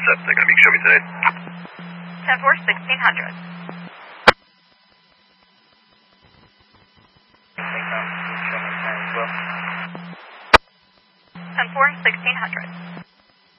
set they're going to be show me today? 10-4, 1600. 10-4, 1600.